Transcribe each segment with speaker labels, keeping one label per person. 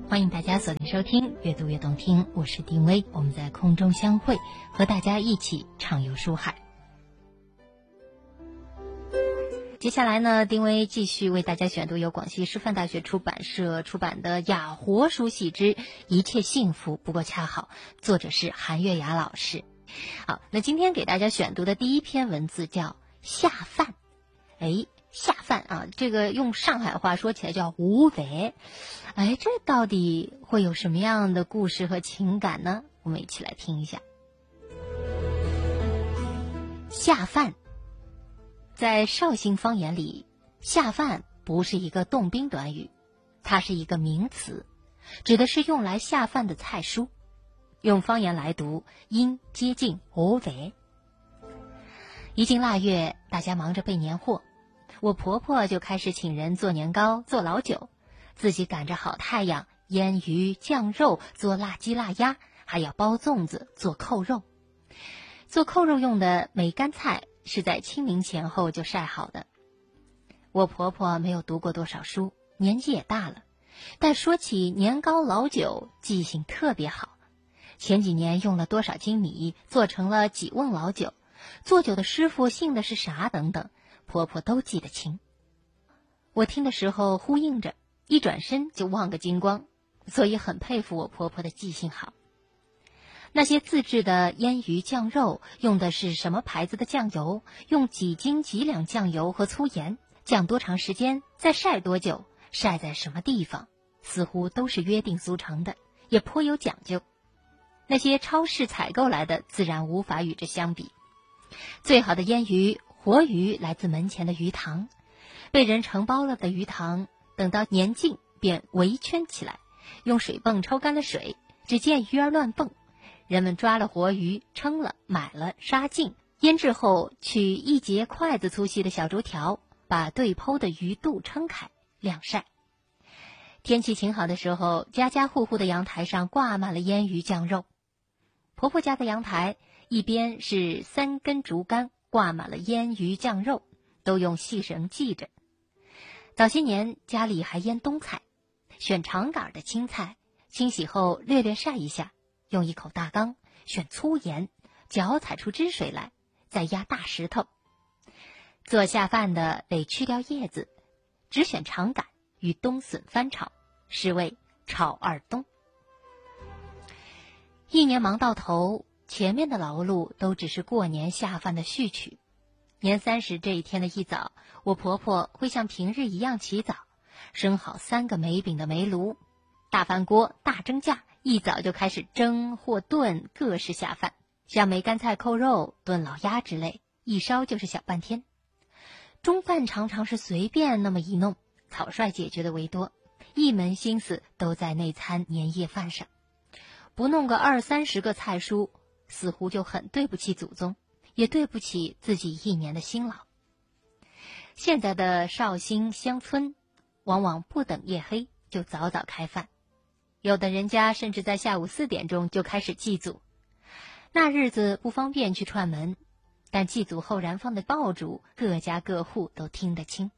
Speaker 1: 欢迎大家锁定收听越读越动听，我是丁薇，我们在空中相会，和大家一起畅游书海。接下来呢，丁薇继续为大家选读由广西师范大学出版社出版的雅活书系之《一切幸福不过恰好》，作者是韩月雅老师。好，那今天给大家选读的第一篇文字叫下饭。下饭啊，这个用上海话说起来叫无为。这到底会有什么样的故事和情感呢？我们一起来听一下。下饭，在绍兴方言里，下饭不是一个动宾短语，它是一个名词，指的是用来下饭的菜蔬。用方言来读，应接近无为。一进腊月，大家忙着备年货，我婆婆就开始请人做年糕、做老酒，自己赶着好太阳腌鱼、酱肉、做辣鸡、腊鸭，还要包粽子、做扣肉。做扣肉用的梅干菜是在清明前后就晒好的。我婆婆没有读过多少书，年纪也大了，但说起年糕、老酒，记性特别好。前几年用了多少斤米做成了几瓮老酒，做酒的师傅姓的是啥等等，婆婆都记得清。我听的时候呼应着，一转身就忘个精光，所以很佩服我婆婆的记性好。那些自制的腌鱼、酱肉用的是什么牌子的酱油，用几斤几两酱油和粗盐，酱多长时间，再晒多久，晒在什么地方，似乎都是约定俗成的，也颇有讲究。那些超市采购来的自然无法与之相比。最好的腌鱼、活鱼来自门前的鱼塘，被人承包了的鱼塘，等到年尽便围圈起来，用水泵抽干了水，只见鱼儿乱蹦。人们抓了活鱼，称了、买了、杀净，腌制后取一节筷子粗细的小竹条，把对剖的鱼肚撑开，晾晒。天气晴好的时候，家家户户的阳台上挂满了腌鱼、酱肉。婆婆家的阳台一边是3根竹竿，挂满了腌鱼、酱肉，都用细绳系着。早些年家里还腌冬菜，选长杆的青菜，清洗后略略晒一下，用一口大缸选粗盐，搅踩出汁水来，再压大石头。做下饭的得去掉叶子，只选长杆与冬笋翻炒，是谓炒二冬。一年忙到头，前面的劳碌都只是过年下饭的序曲。年30这一天的一早，我婆婆会像平日一样起早，生好3个煤饼的煤炉，大饭锅、大蒸架，一早就开始蒸或炖各式下饭，像梅干菜扣肉、炖老鸭之类，一烧就是小半天。中饭常常是随便那么一弄，草率解决的为多，一门心思都在那餐年夜饭上。不弄个20-30个菜蔬，似乎就很对不起祖宗，也对不起自己1年的辛劳。现在的绍兴乡村往往不等夜黑就早早开饭，有的人家甚至在下午4点钟就开始祭祖。那日子不方便去串门，但祭祖后燃放的爆竹，各家各户都听得清。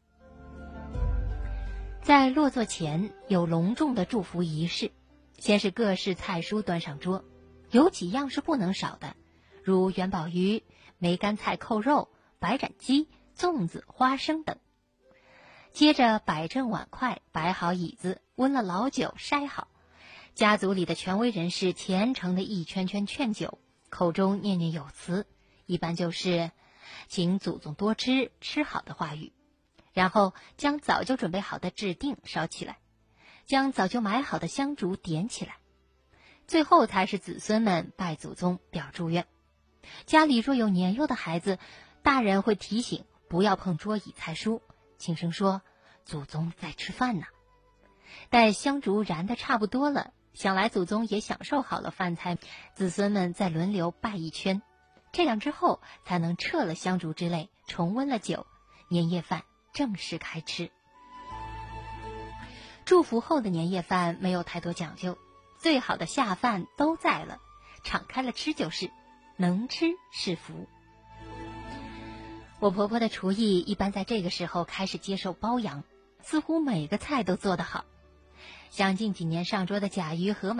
Speaker 1: 在落座前有隆重的祝福仪式，先是各式菜蔬端上桌，有几样是不能少的，如元宝鱼、梅干菜扣肉、白斩鸡、粽子、花生等。接着摆正碗筷，摆好椅子，温了老酒，筛好。家族里的权威人士虔诚的一圈圈劝酒，口中念念有词，一般就是请祖宗多吃，吃好的话语。然后将早就准备好的纸锭烧起来，将早就买好的香烛点起来，最后才是子孙们拜祖宗表祝愿。家里若有年幼的孩子，大人会提醒不要碰桌椅菜蔬，轻声说祖宗在吃饭呢。待香烛燃得差不多了，想来祖宗也享受好了饭菜，子孙们再轮流拜一圈，这样之后才能撤了香烛之类，重温了酒，年夜饭正式开吃。祝福后的年夜饭没有太多讲究，最好的下饭都在了，敞开了吃就是，能吃是福。我婆婆的厨艺一般在这个时候开始接受褒扬，似乎每个菜都做得好。 像近几年上桌的甲鱼和